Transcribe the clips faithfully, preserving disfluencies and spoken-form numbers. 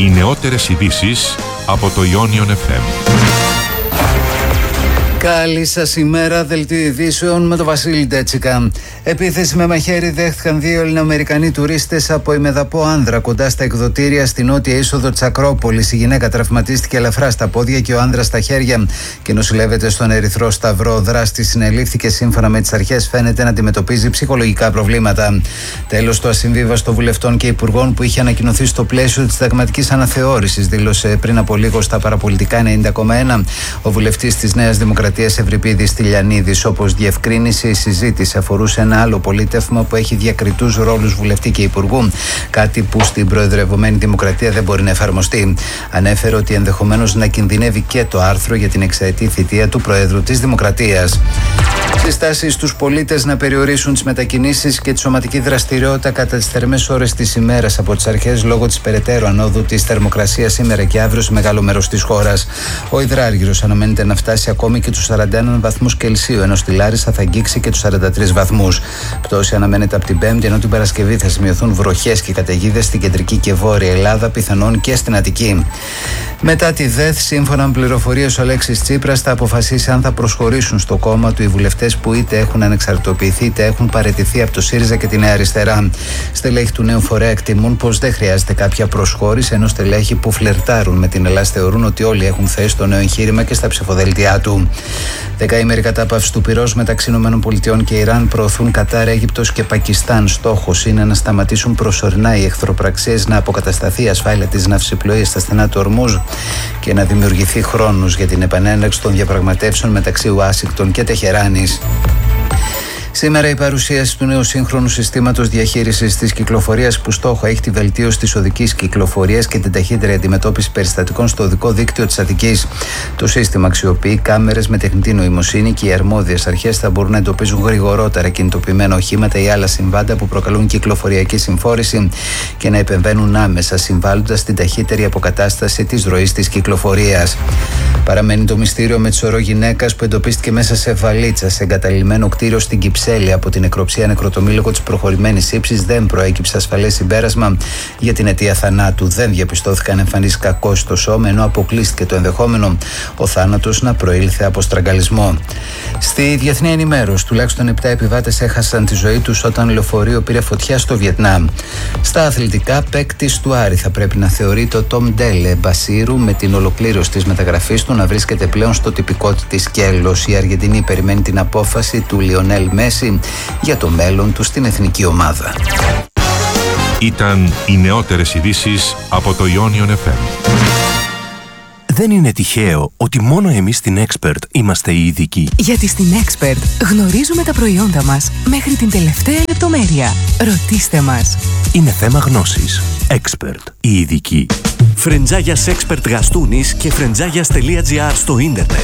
Οι νεότερες ειδήσεις από το Ionion εφ εμ. Καλή σας ημέρα, δελτίο ειδήσεων με τον Βασίλη Ντέτσικα. Επίθεση με μαχαίρι δέχτηκαν δύο Ελληνοαμερικανοί τουρίστες από ημεδαπό άνδρα κοντά στα εκδοτήρια στην νότια είσοδο της Ακρόπολης. Η γυναίκα τραυματίστηκε ελαφρά στα πόδια και ο άνδρας στα χέρια και νοσηλεύεται στον Ερυθρό Σταυρό. Ο δράστης συνελήφθηκε, σύμφωνα με τις αρχές, φαίνεται να αντιμετωπίζει ψυχολογικά προβλήματα. Τέλος, το ασυμβίβαστο βουλευτών και υπουργών που είχε ανακοινωθεί στο πλαίσιο της συνταγματικής αναθεώρησης, δήλωσε πριν από λίγο στα παραπολιτικά ενενήντα κόμμα ένα ο βουλευτής της Νέας Δημοκρατίας Ευρυπίδης Τηλιανίδης. Όπως διευκρίνησε, η συζήτηση αφορούσε ένα άλλο πολίτευμα που έχει διακριτούς ρόλους βουλευτή και υπουργού, κάτι που στην προεδρευομένη δημοκρατία δεν μπορεί να εφαρμοστεί. Ανέφερε ότι ενδεχομένως να κινδυνεύει και το άρθρο για την εξαετή θητεία του Προέδρου της Δημοκρατίας. Συστάσεις στους πολίτες να περιορίσουν τις μετακινήσεις και τη σωματική δραστηριότητα κατά τις θερμές ώρες της ημέρας από τις αρχές λόγω της περαιτέρω ανόδου της θερμοκρασίας σήμερα και αύριο σε μεγάλο μέρος της χώρας. Ο υδράργυρος αναμένεται να φτάσει ακόμη και τους σαράντα ένα βαθμούς Κελσίου, ενώ στη Λάρισα θα αγγίξει και τους σαράντα τρεις βαθμούς. Πτώση αναμένεται από την Πέμπτη, ενώ την Παρασκευή θα σημειωθούν βροχές και καταιγίδες στην κεντρική και βόρεια Ελλάδα, πιθανόν και στην Αττική. Μετά τη ΔΕΘ, σύμφωνα με πληροφορίες, ο Αλέξης Τσίπρας θα αποφασίσει αν θα προσχωρήσουν στο κόμμα του οι βουλευτές που είτε έχουν ανεξαρτητοποιηθεί είτε έχουν παραιτηθεί από το ΣΥΡΙΖΑ και τη Νέα Αριστερά. Στελέχη του νέου φορέα εκτιμούν πως δεν χρειάζεται κάποια προσχώρηση, ενώ στελέχη που φλερτάρουν με την Ελλάδα θεωρούν ότι όλοι έχουν θέση στο νέο εγχείρημα και στα ψηφοδέλτια του. Δεκαήμερη κατάπαυση του πυρός μεταξύ ΗΠΑ και Ιράν προωθούν Κατάρ, Αίγυπτος και Πακιστάν. Στόχος είναι να σταματήσουν προσωρινά οι εχθροπραξίες, να αποκατασταθεί η ασφάλεια της ναυσιπλοείας στα στενά του Ορμούζ και να δημιουργηθεί χρόνος για την επανέναρξη των διαπραγματεύσεων μεταξύ Ουάσιγκτον και Τεχεράνης. Σήμερα η παρουσίαση του νέου σύγχρονου συστήματος διαχείρισης της κυκλοφορίας, που στόχο έχει τη βελτίωση της οδικής κυκλοφορίας και την ταχύτερη αντιμετώπιση περιστατικών στο οδικό δίκτυο της Αττικής. Το σύστημα αξιοποιεί κάμερες με τεχνητή νοημοσύνη και οι αρμόδιες αρχές θα μπορούν να εντοπίζουν γρηγορότερα κινητοποιημένα οχήματα ή άλλα συμβάντα που προκαλούν κυκλοφοριακή συμφόρηση και να επεμβαίνουν άμεσα, συμβάλλοντας στην ταχύτερη αποκατάσταση της ροής της κυκλοφορίας. Παραμένει το μυστήριο με τη σωρό γυναίκας που εντοπίστηκε μέσα σε βαλίτσα σε εγκαταλειμμένο κτίριο στην Κυψέλη. Από την νεκροψία νεκροτομήλικο της προχωρημένης ύψης δεν προέκυψε ασφαλές συμπέρασμα για την αιτία θανάτου. Δεν διαπιστώθηκαν εμφανίσεις κακός στο σώμα, ενώ αποκλείστηκε το ενδεχόμενο ο θάνατος να προήλθε από στραγγαλισμό. Στη διεθνή ενημέρωση, τουλάχιστον επτά επιβάτες έχασαν τη ζωή τους όταν λεωφορείο πήρε φωτιά στο Βιετνάμ. Στα αθλητικά, παίκτης του Άρη θα πρέπει να θεωρείται ο Τόμ Ντέλε Μπασίρου, με την ολοκλήρωση της μεταγραφής του να βρίσκεται πλέον στο τυπικό της σκέλος. Η Αργεντινή περιμένει την απόφαση του Λιονέλ Μέση για το μέλλον του στην εθνική ομάδα. Ήταν οι νεότερες ειδήσεις από το Ionion εφ εμ. Δεν είναι τυχαίο ότι μόνο εμείς στην Expert είμαστε οι ειδικοί. Γιατί στην Expert γνωρίζουμε τα προϊόντα μας μέχρι την τελευταία λεπτομέρεια. Ρωτήστε μας. Είναι θέμα γνώσης. Expert, οι ειδικοί. Φρεντζάγιας Expert Γαστούνης και φρεντζάγιας.gr στο ίντερνετ.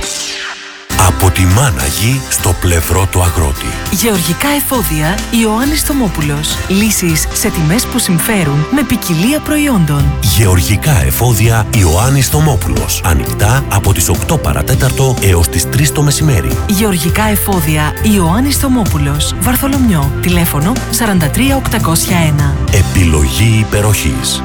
Από τη μάνα γη στο πλευρό του αγρότη. Γεωργικά εφόδια Ιωάννης Θωμόπουλος. Λύσεις σε τιμές που συμφέρουν με ποικιλία προϊόντων. Γεωργικά εφόδια Ιωάννης Θωμόπουλος. Ανοιχτά από τις οκτώ παρατέταρτο έως τις τρεις το μεσημέρι. Γεωργικά εφόδια Ιωάννης Θωμόπουλος. Βαρθολομιό. Τηλέφωνο σαράντα τρία οκτακόσια ένα. Επιλογή υπεροχής.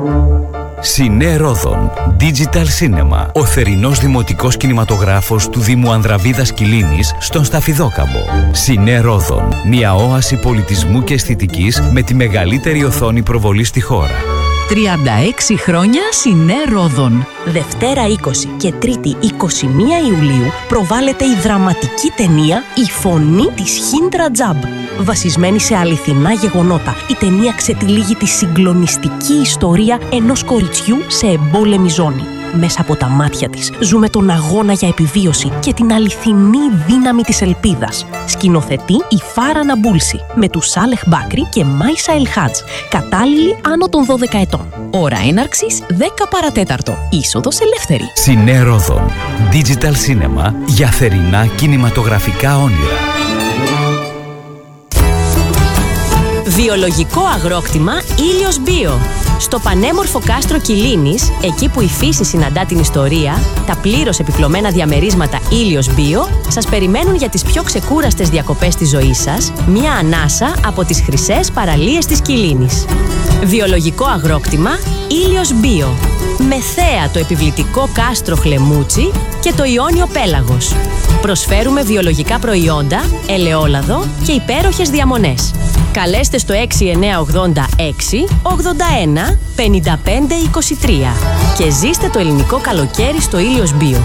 Σινέ Ρόδον Digital Cinema, ο θερινός δημοτικός κινηματογράφος του Δήμου Ανδραβίδας Κιλίνης στον Σταφιδόκαμπο. Σινέ Ρόδον, μια όαση πολιτισμού και αισθητικής με τη μεγαλύτερη οθόνη προβολή στη χώρα. τριάντα έξι χρόνια Σινέ Ρόδον. Δευτέρα είκοσι και Τρίτη είκοσι μία Ιουλίου προβάλλεται η δραματική ταινία «Η φωνή της Χίντρα Τζαμπ». Βασισμένη σε αληθινά γεγονότα, η ταινία ξετυλίγει τη συγκλονιστική ιστορία ενός κοριτσιού σε εμπόλεμη ζώνη. Μέσα από τα μάτια της ζούμε τον αγώνα για επιβίωση και την αληθινή δύναμη της ελπίδας. Σκηνοθετεί η Φάρα Ναμπούλση με τους Σάλεχ Μπάκρη και Μάισα Ελχάτζ, κατάλληλοι άνω των δώδεκα ετών. Ώρα έναρξης δέκα παρατέταρτο. Είσοδος ελεύθερη. Σινέ Ρόδον Digital Cinema, για θερινά κινηματογραφικά όνειρα. Βιολογικό αγρόκτημα Ήλιος Μπίο. Στο πανέμορφο κάστρο Κιλίνης, εκεί που η φύση συναντά την ιστορία, τα πλήρως επιπλωμένα διαμερίσματα Ήλιος Μπίο σας περιμένουν για τις πιο ξεκούραστες διακοπές της ζωής σας, μια ανάσα από τις χρυσές παραλίες της Κιλίνης. Βιολογικό αγρόκτημα Ήλιος Μπίο. Με θέα το επιβλητικό κάστρο Χλεμούτσι και το Ιόνιο Πέλαγος. Προσφέρουμε βιολογικά προϊόντα, ελαιόλαδο και υπέροχες διαμονές. Καλέστε στο έξι εννιά ογδόντα έξι ογδόντα ένα πενήντα πέντε είκοσι τρία και ζήστε το ελληνικό καλοκαίρι στο Ήλιος Μπίο.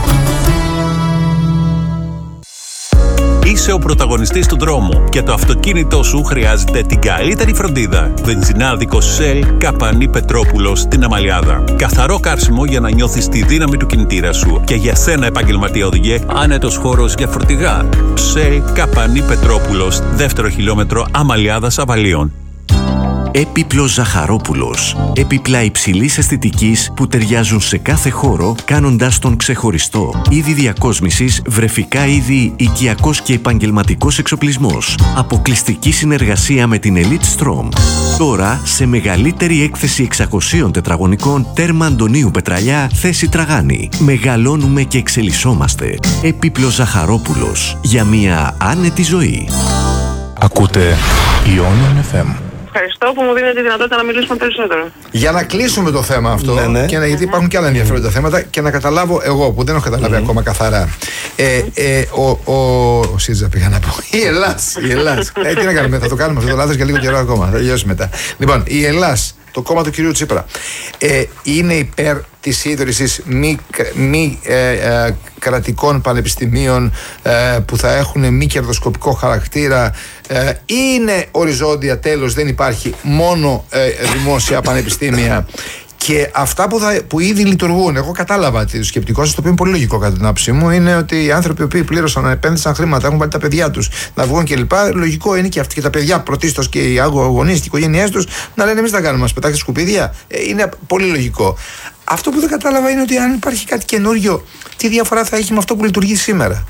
Είσαι ο πρωταγωνιστής του δρόμου και το αυτοκίνητό σου χρειάζεται την καλύτερη φροντίδα. Βενζινάδικος Shell Καπανή Πετρόπουλος στην Αμαλιάδα. Καθαρό κάρσιμο για να νιώθεις τη δύναμη του κινητήρα σου. Και για σένα, επαγγελματία οδηγέ, άνετος χώρος για φορτηγά. Shell Καπανή Πετρόπουλος, δεύτερο χιλιόμετρο Αμαλιάδας Αβαλίων. Έπιπλος Ζαχαρόπουλος. Έπιπλα υψηλής αισθητικής που ταιριάζουν σε κάθε χώρο, κάνοντας τον ξεχωριστό. Είδη διακόσμησης, βρεφικά είδη, οικιακός και επαγγελματικός εξοπλισμός. Αποκλειστική συνεργασία με την Elite Strom. Τώρα σε μεγαλύτερη έκθεση εξακοσίων τετραγωνικών, τέρμα Αντωνίου Πετραλιά, θέση Τραγάνη. Μεγαλώνουμε και εξελισσόμαστε. Έπιπλος Ζαχαρόπουλος. Για μια άνετη ζωή. Ακούτε Ionian εφ εμ. Ευχαριστώ που μου δίνετε τη δυνατότητα να μιλήσουμε περισσότερο. Για να κλείσουμε το θέμα αυτό, ναι, ναι. Και να, γιατί υπάρχουν και άλλα ενδιαφέροντα θέματα και να καταλάβω εγώ που δεν έχω καταλάβει mm. ακόμα καθαρά. Ε, ε, ο, ο, ο ΣΥΡΙΖΑ πήγα να πω. Η Ελλάς. Η Ελλάς. ε, τι να κάνουμε, θα το κάνουμε αυτό το λάθος για λίγο καιρό ακόμα. Θα τελειώσει μετά. Λοιπόν, η Ελλάς, το κόμμα του κυρίου Τσίπρα, ε, είναι υπέρ της ίδρυσης μη, μη ε, ε, κρατικών πανεπιστημίων ε, που θα έχουν μη κερδοσκοπικό χαρακτήρα. Ε, είναι οριζόντια, τέλος, δεν υπάρχει μόνο ε, δημόσια πανεπιστήμια. Και αυτά που, θα, που ήδη λειτουργούν, εγώ κατάλαβα το σκεπτικό σας, το οποίο είναι πολύ λογικό κατά την άποψή μου, είναι ότι οι άνθρωποι που πλήρωσαν, επένδυσαν χρήματα, έχουν βάλει τα παιδιά τους να βγουν κλπ. Λογικό είναι και αυτοί και τα παιδιά πρωτίστως και οι γονείς και οι οικογένειές τους να λένε εμείς τα κάνουμε, μας πετάξετε σκουπίδια. Ε, είναι πολύ λογικό. Αυτό που δεν κατάλαβα είναι ότι αν υπάρχει κάτι καινούριο, τι διαφορά θα έχει με αυτό που λειτουργεί σήμερα.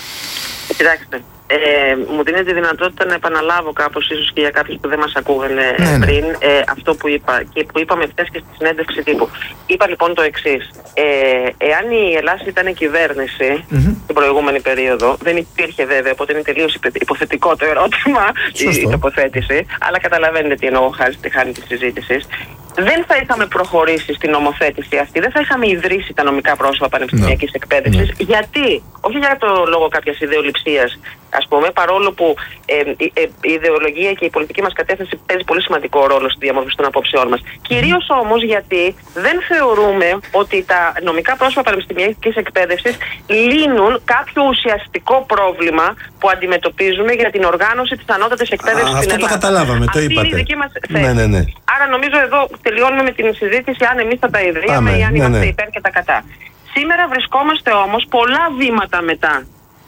Κοιτάξτε. Ε, μου δίνει τη δυνατότητα να επαναλάβω κάπως, ίσως και για κάποιους που δεν μας ακούγανε ναι, ναι. πριν, ε, αυτό που είπα και που είπαμε χθες και στη συνέντευξη τύπου. Είπα λοιπόν το εξής. Ε, εάν η Ελλάδα ήταν κυβέρνηση mm-hmm. την προηγούμενη περίοδο, δεν υπήρχε βέβαια, οπότε είναι τελείως υποθετικό το ερώτημα, η, η τοποθέτηση, αλλά καταλαβαίνετε τι εννοώ χάρη στη χάρη της συζήτησης. Δεν θα είχαμε προχωρήσει στην νομοθέτηση αυτή, δεν θα είχαμε ιδρύσει τα νομικά πρόσωπα πανεπιστημιακής no. εκπαίδευσης. No. Γιατί, όχι για το λόγο κάποιας ιδεολειψίας, ας πούμε, παρόλο που ε, ε, ε, η ιδεολογία και η πολιτική μας κατεύθυνση παίζει πολύ σημαντικό ρόλο στη διαμόρφωση των απόψεών μας. Κυρίως όμως γιατί δεν θεωρούμε ότι τα νομικά πρόσωπα πανεπιστημιακής εκπαίδευσης λύνουν κάποιο ουσιαστικό πρόβλημα που αντιμετωπίζουμε για την οργάνωση της ανώτατης εκπαίδευσης στην Ελλάδα. Αυτό το καταλάβαμε, το είπατε. Αυτή είναι η δική μας θέση. Ναι, ναι, ναι. Άρα νομίζω εδώ τελειώνουμε με την συζήτηση αν εμείς θα τα ιδρύαμε ή αν ναι, είμαστε ναι. υπέρ και τα κατά. Σήμερα βρισκόμαστε όμως πολλά βήματα μετά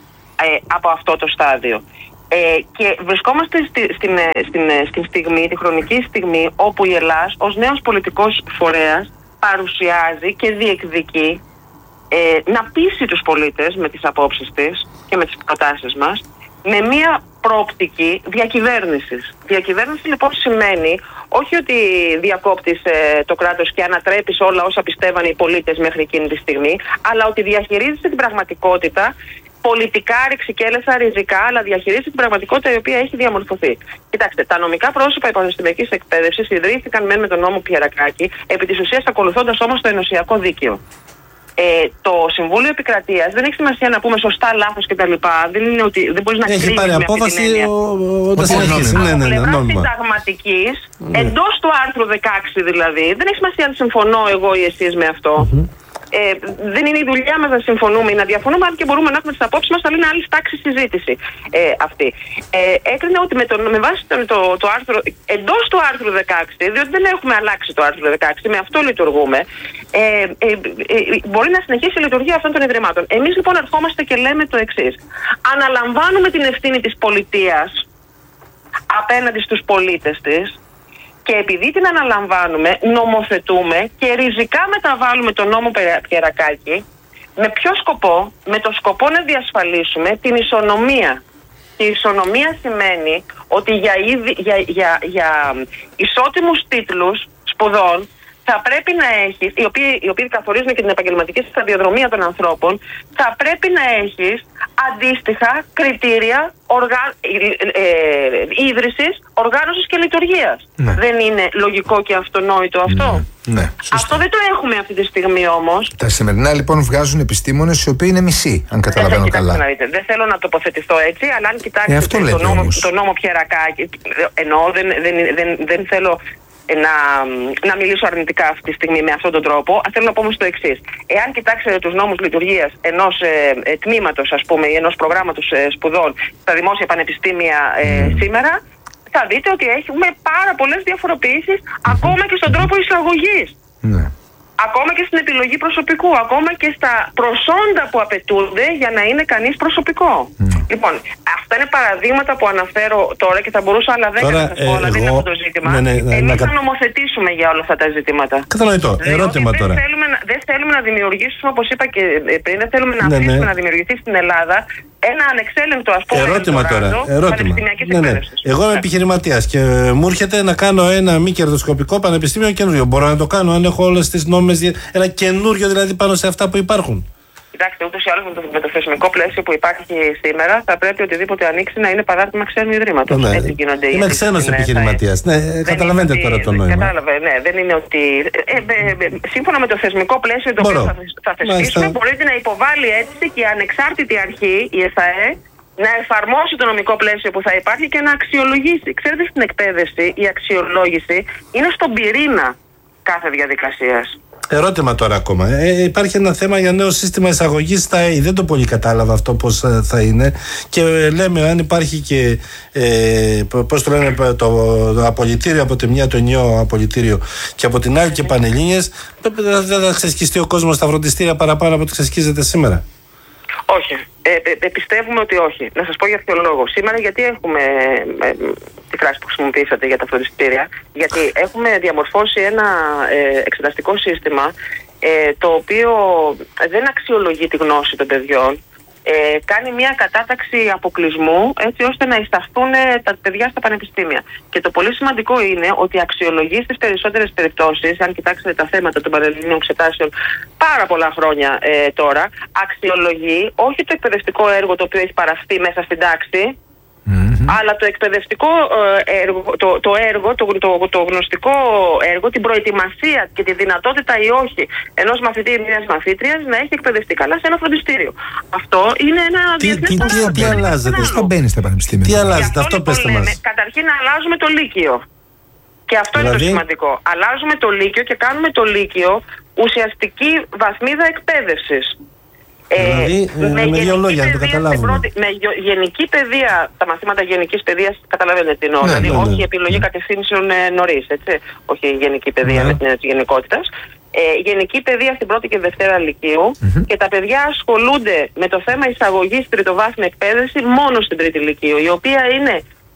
ε, από αυτό το στάδιο. Ε, και βρισκόμαστε στη, στην, στην, στην στιγμή, τη χρονική στιγμή, όπου η Ελλάδα ως νέος πολιτικός φορέας παρουσιάζει και διεκδικεί ε, να πείσει τους πολίτες με τις απόψεις της και με τις προτάσεις μας με μία προοπτική διακυβέρνησης. Διακυβέρνηση λοιπόν σημαίνει όχι ότι διακόπτεις ε, το κράτος και ανατρέπεις όλα όσα πιστεύανε οι πολίτες μέχρι εκείνη τη στιγμή, αλλά ότι διαχειρίζεσαι την πραγματικότητα πολιτικά, ρηξικέλεστα, ριζικά, αλλά διαχειρίζεται την πραγματικότητα η οποία έχει διαμορφωθεί. Κοιτάξτε, τα νομικά πρόσωπα πανεπιστημιακής εκπαίδευσης ιδρύθηκαν μεν με τον νόμο Πιερακάκη, επί της ουσίας ακολουθώντας όμως το ενωσιακό δίκαιο. Ε, το Συμβούλιο Επικρατείας δεν έχει σημασία να πούμε σωστά, λάθος κτλ. Δεν είναι ότι δεν μπορείς να κρίνεις με αυτή την έννοια. Όταν συνεχίσει. Από πλευράς συνταγματικής, εντός του άρθρου δεκαέξι δηλαδή, δεν έχει σημασία αν συμφωνώ εγώ ή εσείς με αυτό. Ε, δεν είναι η δουλειά μας να συμφωνούμε ή να διαφωνούμε, αν και μπορούμε να έχουμε τις απόψεις μας, αλλά είναι άλλη τάξη συζήτηση ε, αυτή. Ε, έκρινε ότι με, το, με βάση το, το, το άρθρο, εντός του άρθρου δεκαέξι, διότι δεν έχουμε αλλάξει το άρθρο δεκαέξι, με αυτό λειτουργούμε, ε, ε, ε, μπορεί να συνεχίσει η λειτουργία αυτών των ιδρυμάτων. Εμείς λοιπόν ερχόμαστε και λέμε το εξής. Αναλαμβάνουμε την ευθύνη της πολιτείας απέναντι στους πολίτες της. Και επειδή την αναλαμβάνουμε, νομοθετούμε και ριζικά μεταβάλλουμε τον νόμο Πιερακάκη. Με ποιο σκοπό? Με το σκοπό να διασφαλίσουμε την ισονομία. Και η ισονομία σημαίνει ότι για, είδη, για, για, για ισότιμους τίτλους σπουδών θα πρέπει να έχεις, οι οποίοι, οι οποίοι καθορίζουν και την επαγγελματική σταδιοδρομία των ανθρώπων, θα πρέπει να έχεις αντίστοιχα κριτήρια οργα... ε, ε, ίδρυσης, οργάνωσης και λειτουργίας. Ναι. Δεν είναι λογικό και αυτονόητο αυτό? Ναι, ναι, αυτό δεν το έχουμε αυτή τη στιγμή όμως. Τα σημερινά λοιπόν βγάζουν επιστήμονες οι οποίοι είναι μισοί, αν καταλαβαίνω δεν, καλά. Να δείτε, δεν θέλω να τοποθετηθώ έτσι, αλλά αν κοιτάξετε ε, τον νόμο, το νόμο Πιερακάκη, εννοώ δεν, δεν, δεν, δεν θέλω να, να μιλήσω αρνητικά αυτή τη στιγμή με αυτόν τον τρόπο. Θέλω να πω όμως το εξής. Εάν κοιτάξετε τους νόμους λειτουργίας ενός ε, ε, τμήματος, ας πούμε, ή ενός προγράμματος ε, σπουδών στα δημόσια πανεπιστήμια ε, mm. σήμερα, θα δείτε ότι έχουμε πάρα πολλές διαφοροποιήσεις mm-hmm. ακόμα και στον τρόπο εισαγωγής. Mm. Ακόμα και στην επιλογή προσωπικού, ακόμα και στα προσόντα που απαιτούνται για να είναι κανείς προσωπικό. Mm. Λοιπόν, αυτά είναι παραδείγματα που αναφέρω τώρα και θα μπορούσα άλλα δέκα να σας πω, αλλά δεν είναι αυτό το ζήτημα. Ναι, ναι, ναι, Εμείς να... θα νομοθετήσουμε για όλα αυτά τα ζητήματα. Κατανοητό. Ερώτημα δεν τώρα. Θέλουμε να, δεν θέλουμε να δημιουργήσουμε, όπως είπα και πριν, δεν θέλουμε να ναι, αφήσουμε ναι. να δημιουργηθεί στην Ελλάδα ένα ανεξέλεγκτο, ας πούμε, ερώτημα τώρα. Ερώτημα. Ναι, ναι. Εγώ είμαι επιχειρηματίας και μου έρχεται να κάνω ένα μη κερδοσκοπικό πανεπιστήμιο καινούριο. Μπορώ να το κάνω αν έχω όλες τις νόμες, ένα καινούριο δηλαδή πάνω σε αυτά που υπάρχουν? Κοιτάξτε, ούτως ή άλλως με το, με το θεσμικό πλαίσιο που υπάρχει σήμερα, θα πρέπει οτιδήποτε ανοίξει να είναι παράδειγμα ξένου ιδρύματος. Ναι. Έτσι γίνονται. Είμαι ξένος επιχειρηματίας. Ναι, ναι, καταλαβαίνετε ότι, τώρα το νόημα. Κατάλαβε, ναι, δεν είναι ότι. Ε, ε, ε, σύμφωνα με το θεσμικό πλαίσιο το οποίο θα, θα θεσπίσουμε, Μάλιστα. μπορείτε να υποβάλει αίτηση και η ανεξάρτητη αρχή, η ΕΘΑΕ, να εφαρμόσει το νομικό πλαίσιο που θα υπάρχει και να αξιολογήσει. Ξέρετε, στην εκπαίδευση η αξιολόγηση είναι στον πυρήνα κάθε διαδικασίας. Ερώτημα τώρα ακόμα. Ε, υπάρχει ένα θέμα για νέο σύστημα εισαγωγής στα ΕΕ. Δεν το πολύ κατάλαβα αυτό πώς θα είναι. Και ε, λέμε αν υπάρχει και ε, πώς το λένε το, το απολυτήριο από τη μια, το ενιαίο απολυτήριο, και από την άλλη και πανελλήνιες, δεν θα ξεσκιστεί ο κόσμος στα φροντιστήρια παραπάνω από ό,τι ξεσκίζεται σήμερα? Όχι. Ε, ε, πιστεύουμε ότι όχι. Να σας πω για ποιο λόγο. Σήμερα γιατί έχουμε ε, τη φράση που χρησιμοποιήσατε για τα φροντιστήρια? Γιατί έχουμε διαμορφώσει ένα ε, εξεταστικό σύστημα ε, το οποίο δεν αξιολογεί τη γνώση των παιδιών. Ε, κάνει μια κατάταξη αποκλεισμού έτσι ώστε να εισταθούν τα παιδιά στα πανεπιστήμια. Και το πολύ σημαντικό είναι ότι αξιολογεί στις περισσότερες περιπτώσεις, αν κοιτάξετε τα θέματα των πανελληνίων εξετάσεων πάρα πολλά χρόνια ε, τώρα, αξιολογεί όχι το εκπαιδευτικό έργο το οποίο έχει παραχθεί μέσα στην τάξη, mm-hmm. αλλά το εκπαιδευτικό ε, έργο, το, το έργο, το, το, το γνωστικό έργο, την προετοιμασία και τη δυνατότητα ή όχι ενός μαθητή ή μιας μαθήτριας να έχει εκπαιδευτεί καλά σε ένα φροντιστήριο. Αυτό είναι ένα διεθνές παράδειγμα. Τι, τι, τι αλλάζεται? Πώς θα μπαίνει στα πανεπιστήμια? Τι αλλάζεται? Αυτό πέστε μας. Καταρχήν αλλάζουμε το Λύκειο. Και αυτό δηλαδή... είναι το σημαντικό. Αλλάζουμε το Λύκειο και κάνουμε το Λύκειο ουσιαστική βαθμίδα εκπαίδευσης. Δηλαδή, ε, με, με δύο λόγια να το καταλάβουμε. Πρώτη, με γενική παιδεία, τα μαθήματα γενικής παιδείας, καταλαβαίνετε τι εννοώ. Ναι, δηλαδή, ναι, ναι, όχι ναι. επιλογή ναι. κατευθύνσεων ε, νωρίς, έτσι. Όχι γενική παιδεία ναι. με την έννοια της γενικότητας. Ε, γενική παιδεία στην πρώτη και δευτέρα λυκείου mm-hmm. και τα παιδιά ασχολούνται με το θέμα εισαγωγής στην τριτοβάθμια εκπαίδευση μόνο στην τρίτη λυκείου, η οποία είναι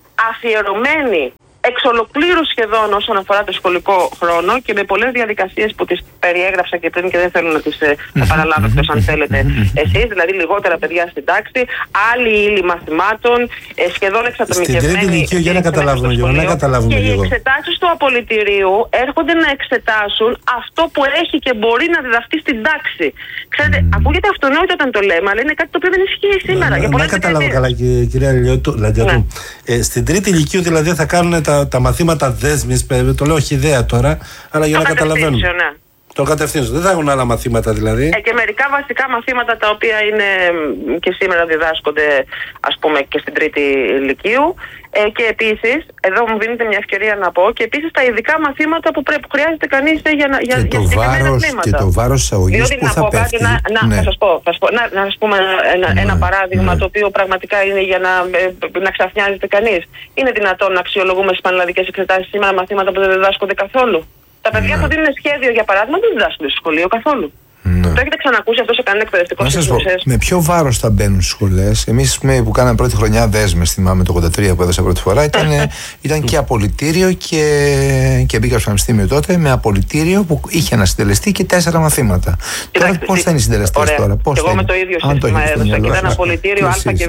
αφιερωμένη εξ ολοκλήρου σχεδόν όσον αφορά το σχολικό χρόνο και με πολλές διαδικασίες που τις περιέγραψα και πριν και δεν θέλω να τις ε, επαναλάβω εκτός αν θέλετε εσείς, δηλαδή λιγότερα παιδιά στην τάξη, άλλη ύλη μαθημάτων, ε, σχεδόν εξατομικευμένη. Στην τρίτη λυκείου, για να καταλάβουμε λίγο, να καταλάβουμε και λίγο. οι εξετάσεις του απολυτηρίου έρχονται να εξετάσουν αυτό που έχει και μπορεί να διδαχθεί στην τάξη. Ξέρετε, mm. ακούγεται αυτονόητο όταν το λέμε, αλλά είναι κάτι το οποίο δεν ισχύει σήμερα. Να, να καταλάβω καλά, κυρία Λιωτού. Ναι. Ε, στην τρίτη λυκείου δηλαδή θα κάνουν τα Τα, τα μαθήματα δέσμης, το λέω χυδαία τώρα, αλλά για το να καταλαβαίνουμε. Ναι. Το κατευθύνσιο. Δεν θα έχουν άλλα μαθήματα δηλαδή. Ε, και μερικά βασικά μαθήματα τα οποία είναι και σήμερα διδάσκονται, ας πούμε, και στην τρίτη λυκείου. Ε, και επίσης, εδώ μου δίνετε μια ευκαιρία να πω, και επίσης τα ειδικά μαθήματα που, πρέπει, που χρειάζεται κανείς για, για, για συγκεκριμένα τμήματα. Και το βάρος εισαγωγής που θα πέφτει. Να, να, ναι. θα σας πω, θα σας πω, να, να σας πούμε ένα, ναι. ένα παράδειγμα ναι. το οποίο πραγματικά είναι για να, να ξαφνιάζεται κανείς. Είναι δυνατόν να αξιολογούμε στις πανελλαδικές εξετάσεις σήμερα μαθήματα που δεν διδάσκονται καθόλου? Τα παιδιά ναι. που δίνουν σχέδιο, για παράδειγμα, δεν διδάσκονται στο σχολείο καθόλου. Ναι. Το έχετε ξανακούσει αυτό σε κανένα εκπαιδευτικό σύστημα? Με ποιο βάρος θα μπαίνουν στις σχολές? Εμείς που κάναμε πρώτη χρονιά δέσμες, θυμάμαι το ογδόντα τρία που έδωσα πρώτη φορά, ήταν, ήταν και απολυτήριο και, και μπήκα στο πανεπιστήμιο τότε με απολυτήριο που είχε ένα συντελεστή και τέσσερα μαθήματα. Τώρα πώς θα είναι οι συντελεστές τώρα? Πώς εγώ με το ίδιο σύστημα έδωσα και ήταν απολυτήριο Α και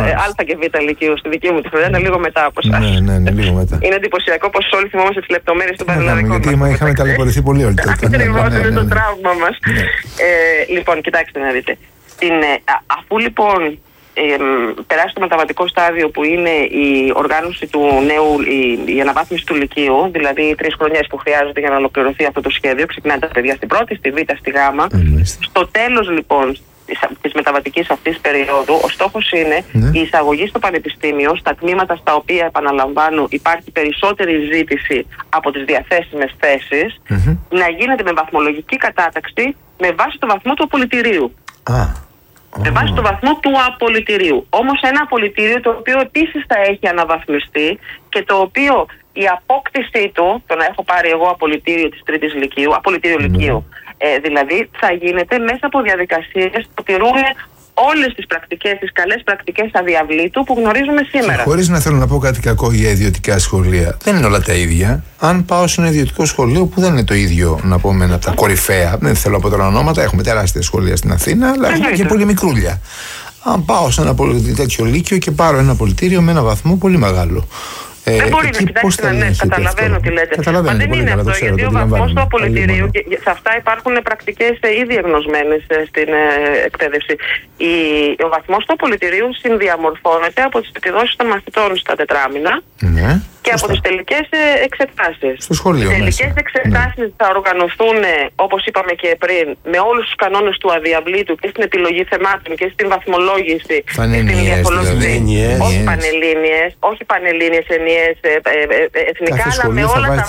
Β λυκείου στη δική μου τη χρονιά, είναι λίγο μετά από εσάς. Ναι, ναι, ναι, λίγο μετά. Είναι εντυπωσιακό πως όλοι θυμόμαστε τις λεπτομέρειες των πανελλαδικών. Γιατί είχαμε ταλαιπωρηθεί πολύ όλοι τότε. Ακριβώς, είναι το τραύμα μας. Ε, λοιπόν, κοιτάξτε να δείτε. Την, αφού λοιπόν ε, περάσει το μεταβατικό στάδιο που είναι η οργάνωση του νέου, η, η αναβάθμιση του λυκείου, δηλαδή τρεις χρονιές που χρειάζονται για να ολοκληρωθεί αυτό το σχέδιο, ξεκινάνε τα παιδιά στην πρώτη, στη Β, στη Γ. Mm-hmm. Στο τέλος λοιπόν της μεταβατικής αυτής περίοδου, ο στόχος είναι mm-hmm. η εισαγωγή στο πανεπιστήμιο, στα τμήματα στα οποία, επαναλαμβάνω, υπάρχει περισσότερη ζήτηση από τις διαθέσιμες θέσεις, mm-hmm. να γίνεται με βαθμολογική κατάταξη με βάση το βαθμό του απολυτηρίου. Ah. Με βάση το βαθμό του απολυτηρίου. Όμως ένα απολυτήριο το οποίο επίσης θα έχει αναβαθμιστεί και το οποίο η απόκτησή του, το να έχω πάρει εγώ απολυτήριο της τρίτης λυκείου, απολυτήριο mm. λυκείου, ε, δηλαδή θα γίνεται μέσα από διαδικασίες που τηρούν όλες τις πρακτικές, τις καλές πρακτικές αδιαβλήτου που γνωρίζουμε σήμερα. Χωρίς να θέλω να πω κάτι κακό για ιδιωτικά σχολεία, δεν είναι όλα τα ίδια. Αν πάω σε ένα ιδιωτικό σχολείο που δεν είναι το ίδιο, να πούμε, από τα κορυφαία, δεν θέλω από τώρα ονόματα, έχουμε τεράστια σχολεία στην Αθήνα, αλλά έχουμε και πολύ μικρούλια. Αν πάω σε ένα τέτοιο λύκειο και πάρω ένα πολιτήριο με ένα βαθμό πολύ μεγάλο. Ε, δεν μπορεί να κοιτάξετε, ναι, καταλαβαίνω τι λέτε. Μα δεν είναι αυτό, γιατί ο βαθμός του απολυτηρίου, και σε αυτά υπάρχουν πρακτικές ήδη εγνωσμένες στην ε, εκπαίδευση. Η, ο βαθμός του απολυτηρίου συνδιαμορφώνεται από τις επιδόσεις των μαθητών στα τετράμινα ναι, και σωστά. από τις τελικές εξετάσεις. Στο σχολείο. Οι τελικές εξετάσεις ναι. θα οργανωθούν, όπως είπαμε και πριν, με όλους τους κανόνες του αδιαβλήτου και στην επιλογή θεμάτων και στην βαθμολογήση. Πανελλήνιες, δηλαδή. Όχι πανελλήνιες, όχι πανελλήνιες ενιαίες. Εθνικά, αλλά με όλα τα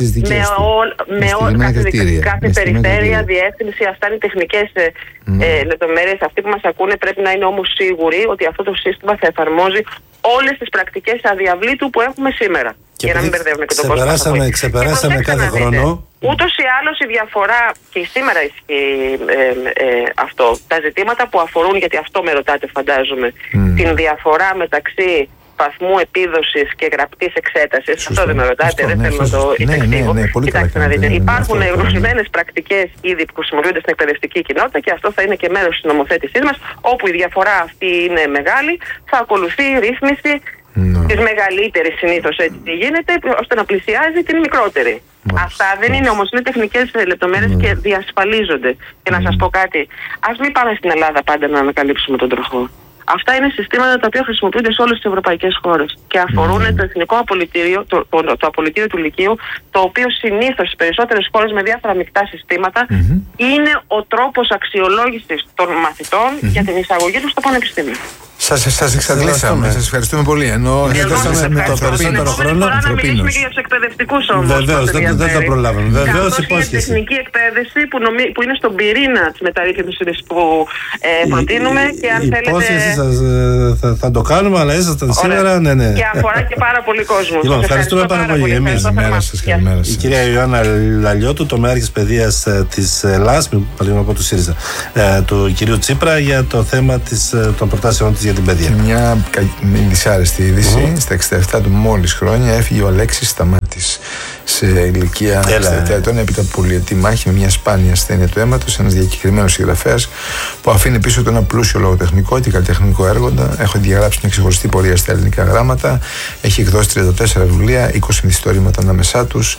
κάθε περιφέρεια, διεύθυνση, αυτά είναι τεχνικές λεπτομέρειες. Αυτοί που μας ακούνε πρέπει να είναι όμως σίγουροι ότι αυτό το σύστημα θα εφαρμόζει όλες τις πρακτικές αδιαβλήτου που έχουμε σήμερα. Και για να μην μπερδεύουμε και τον κόσμο. Ξεπεράσαμε, ξεπεράσαμε κάθε χρόνο. Ούτως ή άλλως η διαφορά, και σήμερα ισχύει ε, ε, αυτό, τα ζητήματα που αφορούν, γιατί αυτό με ρωτάτε φαντάζομαι, mm. την διαφορά μεταξύ βαθμού επίδοσης και γραπτής εξέτασης. Σωστό, αυτό δεν με ρωτάτε, σωστό, δεν ναι, θέλω να το υπεξήγω. Ναι, ναι, ναι, Κοιτάξτε να δείτε, ναι, υπάρχουν ναι, γνωσμένες ναι. πρακτικές ήδη που χρησιμοποιούνται στην εκπαιδευτική κοινότητα και αυτό θα είναι και μέρος της νομοθέτησής μας. Όπου η διαφορά αυτή είναι μεγάλη, θα ακολουθεί ρύθμιση ναι. της μεγαλύτερης, συνήθως έτσι γίνεται, ώστε να πλησιάζει την μικρότερη. Μάλιστα. Αυτά δεν είναι όμως, είναι τεχνικές λεπτομέρειες ναι. και διασφαλίζονται. Και να σας πω κάτι, ας μην πάμε στην Ελλάδα πάντα να ανακαλύψουμε τον τροχό. Αυτά είναι συστήματα τα οποία χρησιμοποιούνται σε όλες τις ευρωπαϊκές χώρες και αφορούν mm. το εθνικό απολυτήριο, το, το, το απολυτήριο του λυκείου, το οποίο συνήθως στις περισσότερες χώρες με διάφορα μεικτά συστήματα mm-hmm. είναι ο τρόπος αξιολόγησης των μαθητών mm-hmm. για την εισαγωγή τους στο πανεπιστήμιο. Σας, σας εξαντλήσαμε, σας ευχαριστούμε πολύ. Ενώ με το περισσότερο χρόνο. Να μιλήσουμε και για τους εκπαιδευτικούς όμως. Βεβαίως, δεν, δεν τα προλάβαμε. Βεβαίως, υπόσχεση. Είναι τεχνική εκπαίδευση που, νομί, που είναι στον πυρήνα της μεταρρύθμισης που ε, προτείνουμε. Η, και αν η θέλετε. Υπόσχεση σας, θα, θα το κάνουμε, αλλά ήσασταν σήμερα. Ναι, ναι. Και αφορά και πάρα πολύ κόσμο. Λοιπόν, ευχαριστούμε πάρα πολύ. Εμείς. Η κυρία Ιωάννα Λαλιώτου, τομεάρχης παιδείας της ΛΑΣ, από του ΣΥΡΙΖΑ, του κυρίου Τσίπρα, για το θέμα των προτάσεων της για την παιδεία. Μια δυσάρεστη είδηση. Mm-hmm. Στα εξήντα επτά του μόλις χρόνια έφυγε ο Αλέξης Σταμάτης σε ηλικία εξήντα επτά ετών έπειτα από πολυετή μάχη με μια σπάνια ασθένεια του αίματος. Ένας διακεκριμένος συγγραφέας που αφήνει πίσω του ένα πλούσιο λογοτεχνικό και καλλιτεχνικό έργο. Έχω διαγράψει μια ξεχωριστή πορεία στα ελληνικά γράμματα. Έχει εκδώσει τριάντα τέσσερα βιβλία, είκοσι μυθιστορήματα ανάμεσά τους.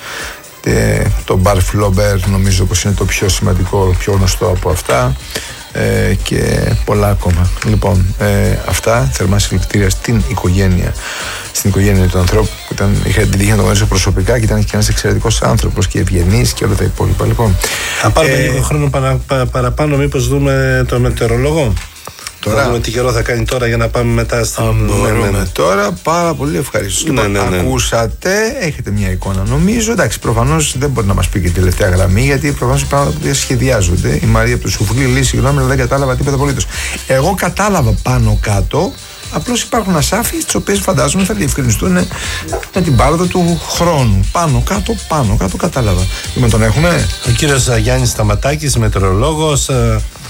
Το Μπαρ Φλόμπερ νομίζω πως είναι το πιο σημαντικό, πιο γνωστό από αυτά. Ε, και πολλά ακόμα. Λοιπόν, ε, αυτά. Θερμά συλληπιτήρια στην οικογένεια, στην οικογένεια του ανθρώπου που ήταν, είχα την τύχη να τον γνωρίσω προσωπικά και ήταν και ένας εξαιρετικός άνθρωπος και ευγενής και όλα τα υπόλοιπα. Λοιπόν, θα πάρουμε ε, λίγο χρόνο παρα, παρα, παραπάνω, μήπως δούμε το μετεωρολόγο. Τώρα, θα δούμε τι καιρό θα κάνει τώρα για να πάμε μετά στην. Μπορούμε ναι, ναι. τώρα, πάρα πολύ ευχαριστώ. Ναι, ναι, ναι. Ακούσατε, έχετε μια εικόνα νομίζω. Εντάξει, προφανώς δεν μπορεί να μας πει και τη τελευταία γραμμή, γιατί προφανώς οι πράγματα σχεδιάζονται. Η Μαρία από το Σουφλί, λέει συγγνώμη, αλλά δεν κατάλαβα τίποτα απολύτως. Εγώ κατάλαβα πάνω κάτω. Απλώς υπάρχουν ασάφειες τις οποίες φαντάζομαι θα διευκρινιστούν με την πάροδο του χρόνου. Πάνω κάτω, πάνω κάτω κατάλαβα. Λοιπόν, τον έχουμε. Ο κύριος Γιάννης Σταματάκης, μετεωρολόγος.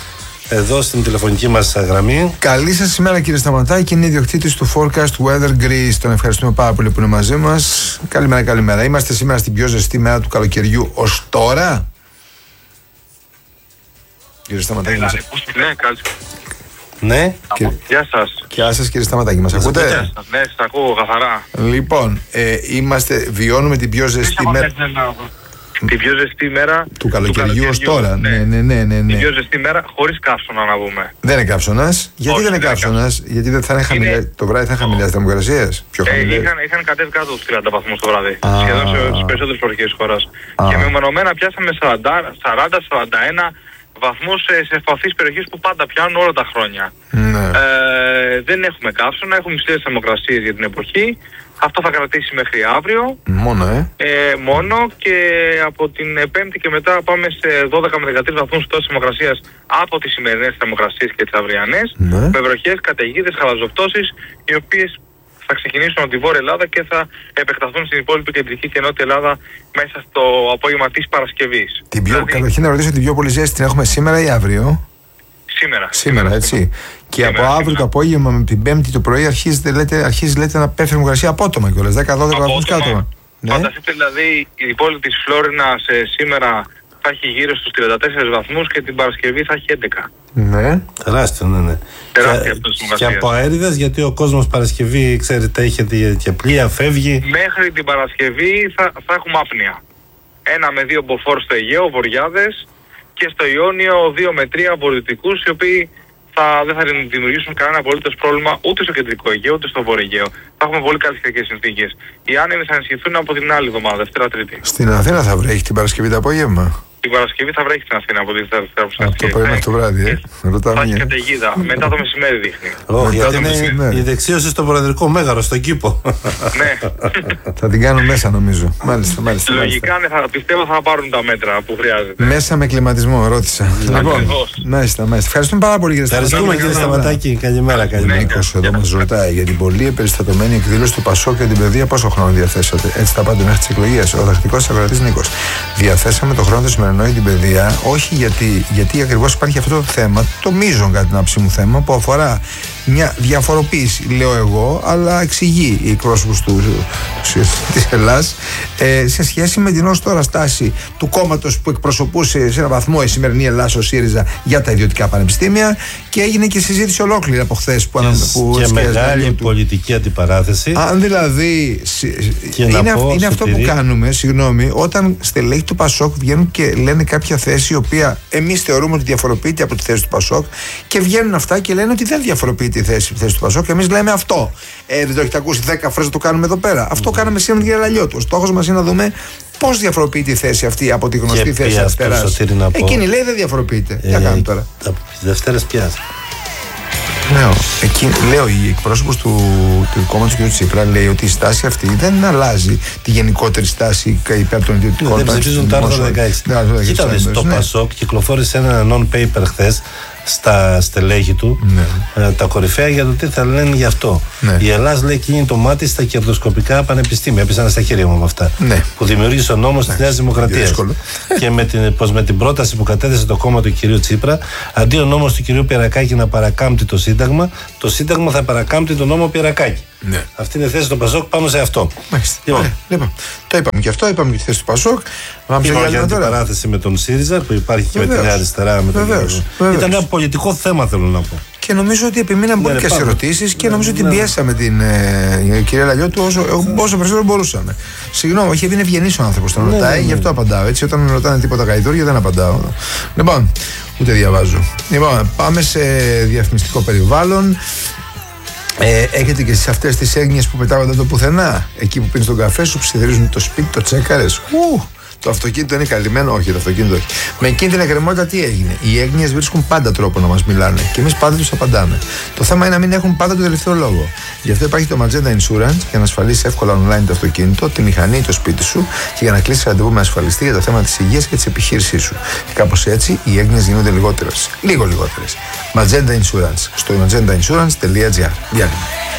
εδώ στην τηλεφωνική μας γραμμή. Καλή σας ημέρα, κύριε Σταματάκη. Είναι ιδιοκτήτης του Forecast Weather Greece. Τον ευχαριστούμε πάρα πολύ που είναι μαζί μας. Καλημέρα, καλημέρα. Είμαστε σήμερα στην πιο ζεστή μέρα του καλοκαιριού ως τώρα. Κύριε Σταματάκη, μας... Ναι, καλή. Ναι. Και... Γεια σας. Γεια σας, κύριε Σταματάκη, μας ακούτε? Γεια σας. Ναι, σας ακούω καθαρά. Λοιπόν, ε, είμαστε, βιώνουμε την πιο ζεστή μέρα. Την πιο ζεστή μέρα του καλοκαιριού ως τώρα. Ναι, ναι, ναι, ναι, ναι. Την πιο ζεστή μέρα χωρίς καύσωνα, να πούμε. Δεν είναι καύσωνας. Γιατί δεν είναι καύσωνας? Γιατί δεν θα είναι χαμηλά, είναι... το βράδυ θα είναι χαμηλές θερμοκρασίες. Πιο ε, είχαν, είχαν κατέβει κάτω τους τριάντα βαθμούς το βράδυ. Α, σχεδόν σε τις περισσότερες περιοχές της χώρας. Α, και μεμονωμένα πιάσαμε σαράντα σαράντα ένα βαθμούς σε, σε ευπαθείς περιοχές που πάντα πιάνουν όλα τα χρόνια. Ναι. Ε, δεν έχουμε καύσωνα, έχουμε υψηλές θερμοκρασίες για την εποχή. Αυτό θα κρατήσει μέχρι αύριο. Μόνο, ε. ε. Μόνο και από την Πέμπτη και μετά πάμε σε δώδεκα με δεκατρείς βαθμούς τόσης θερμοκρασίας από τις σημερινές θερμοκρασίες και τις αυριανές. Ναι. Με βροχές, καταιγίδες, χαλαζοπτώσεις, οι οποίες θα ξεκινήσουν από τη Βόρεια Ελλάδα και θα επεκταθούν στην υπόλοιπη κεντρική και νότια Ελλάδα μέσα στο απόγευμα της Παρασκευής. Την πιο, δηλαδή... Καταρχήν να ρωτήσω, την πιο πολύ ζέστη την έχουμε σήμερα ή αύριο? Σήμερα. Σήμερα, έτσι. Και σήμερα, από αύριο σήμερα. το απόγευμα με την Πέμπτη το πρωί αρχίζει, λέτε, αρχίζει λέτε, να πέφτει θερμοκρασία απότομα κιόλας. δέκα δώδεκα βαθμούς κάτω. Ναι. Φανταστείτε δηλαδή η πόλη της Φλόρινας ε, σήμερα θα έχει γύρω στους τριάντα τέσσερις βαθμούς και την Παρασκευή θα έχει έντεκα. Ναι. Τεράστιο, ναι, ναι. Τεράστια και, και από αέριδες, γιατί ο κόσμος Παρασκευή, ξέρετε, είχε και πλοία, φεύγει. Μέχρι την Παρασκευή θα, θα έχουμε άπνοια. Ένα με δύο μποφόρ στο Αιγαίο, βορειάδες, και στο Ιόνιο δύο με τρία βορειοδυτικούς, οι οποίοι θα, δεν θα δημιουργήσουν κανένα απολύτως πρόβλημα ούτε στο κεντρικό Αιγαίο ούτε στο βόρειο Αιγαίο. Θα έχουμε πολύ καλές καιρικές συνθήκες. Οι άνεμοι θα ενισχυθούν από την άλλη εβδομάδα, Δευτέρα Τρίτη. Στην Αθήνα θα βρέχει την Παρασκευή το απόγευμα? Την Παρασκευή θα βρέχει στην Αθήνα από τη Δευτέρα Τρίτη. Από το πρωί μέχρι το βράδυ, ε. Θα έχει καταιγίδα. Μετά το μεσημέρι δείχνει. Όχι, γιατί είναι η δεξίωση στο Προεδρικό Μέγαρο, στον κήπο. Ναι. Θα την κάνω μέσα, νομίζω. Μάλιστα, μάλιστα. Λογικά θα, πιστεύω θα πάρουν τα μέτρα που χρειάζεται. Μέσα με κλιματισμό, ρώτησα. Λοιπόν, μάλιστα, μάλιστα. Ευχαριστούμε πάρα πολύ, κύριε Σταματάκη. Ευχαριστούμε, κύριε Σταματάκη. Καλημέρα, καλημέρα. Νίκος εδώ μας ρωτάει για την πολύ επεριστατωμένη εκδήλωση του Πασόκ και την παιδεία. Πόσο χρόνο διαθέσατε? Έτσι τα πάντα μέχρι τις εκλογές. Ο δακτικός ακροατής Νίκος. Διαθέσαμε το χρόνο του σημερινό για την παιδεία. Όχι γιατί, γιατί ακριβώς υπάρχει αυτό το θέμα, το μείζον κατά την άψη μου θέμα, που αφορά μια διαφοροποίηση, λέω εγώ, αλλά εξηγεί η εκπρόσωπος του, της Ελλάς ε, σε σχέση με την ως τώρα στάση του κόμματος που εκπροσωπούσε σε έναν βαθμό η σημερινή Ελλάς, ο ΣΥΡΙΖΑ, για τα ιδιωτικά πανεπιστήμια, και έγινε και συζήτηση ολόκληρη από χθες που, που και μεγάλη του. πολιτική αντιπαράθεση. Αν δηλαδή είναι, πω, είναι αυτό που κάνουμε, συγγνώμη, όταν στελέχη του Πασόκ βγαίνουν και λένε κάποια θέση η οποία εμείς θεωρούμε ότι διαφοροποιείται από τη θέση του Πασόκ, και βγαίνουν αυτά και λένε ότι δεν διαφοροποιείται τη θέση, τη θέση του Πασόκ, και εμείς λέμε αυτό. Ε, δεν το έχετε ακούσει δέκα φορές να το κάνουμε εδώ πέρα. Αυτό mm. κάναμε σήμερα με την Γεραλιώτου. Ο στόχος μας είναι να δούμε πώς διαφοροποιείται η θέση αυτή από τη γνωστή και θέση αριστεράς. Εκείνη λέει δεν διαφοροποιείται. Τι ε, κάνουμε τώρα? Από τις Δευτέρες πιάζει. Λέω, εκεί, λέω, η εκπρόσωπος του, του κόμματος του κ. Τσίπρα λέει ότι η στάση αυτή δεν αλλάζει τη γενικότερη στάση υπέρ των ιδιωτικών. Δεν ψηφίζουν το άρθρο δεκαέξι. Κοίτα, το Πασόκ κυκλοφόρησε ένα non-paper χθες στα στελέχη του, ναι. τα κορυφαία, για το τι θα λένε γι' αυτό. Ναι. Η Ελλάς, λέει, κλείνει το μάτι στα κερδοσκοπικά πανεπιστήμια. Έπεσαν στα χέρια μου με αυτά. Ναι. Που δημιούργησε ο νόμος ναι. της Νέας Δημοκρατίας. Και με την, πως με την πρόταση που κατέθεσε το κόμμα του κυρίου Τσίπρα, αντί ο νόμος του κυρίου Πιερακάκη να παρακάμπτει το Σύνταγμα, το Σύνταγμα θα παρακάμπτει τον νόμο Πιερακάκη. Ναι. Αυτή είναι η θέση του Πασόκ πάνω σε αυτό. Λοιπόν. Ναι, λοιπόν, το είπαμε και αυτό, είπαμε και τη θέση του Πασόκ. Υπάρχει μια αντιπαράθεση με τον ΣΥΡΙΖΑ που υπάρχει και Βεβαίως. με την αριστερά. Με τον Βεβαίως. Βεβαίως. Ήταν ένα πολιτικό θέμα, θέλω να πω. Και νομίζω ότι επιμείναμε πολύ και σε ερωτήσεις και νομίζω ότι πιέσαμε την ε, κυρία Λαλιώτου όσο, όσο περισσότερο μπορούσαμε. Συγγνώμη, όχι, είναι ευγενής ο άνθρωπος. Τον ρωτάει, ναι, ναι, ναι. γι' αυτό απαντάω. Έτσι, όταν με ρωτάνε τίποτα γαϊδούρια δεν απαντάω. Λοιπόν, ούτε διαβάζω. Λοιπόν, πάμε σε διαφημιστικό περιβάλλον. Ε, έχετε και στις αυτές τις έγνοιες που πετάγονται το πουθενά. Εκεί που πίνεις τον καφέ σου, ψιθυρίζουν το σπίτι, το τσέκαρες. Ου, το αυτοκίνητο είναι καλυμμένο. Όχι, το αυτοκίνητο όχι. Με εκείνη την εκκρεμότητα τι έγινε? Οι έγνοιες βρίσκουν πάντα τρόπο να μας μιλάνε και εμείς πάντα τους απαντάμε. Το θέμα είναι να μην έχουν πάντα το τελευταίο λόγο. Γι' αυτό υπάρχει το Magenta Insurance για να ασφαλίσεις εύκολα online το αυτοκίνητο, τη μηχανή ή το σπίτι σου, και για να κλείσεις ραντεβού με ασφαλιστή για τα θέματα της υγείας και της επιχείρησής σου. Και κάπως έτσι οι έγνοιες γίνονται λιγότερες. Λίγο λιγότερες. Magenta Insurance στο magenta insurance τελεία gr.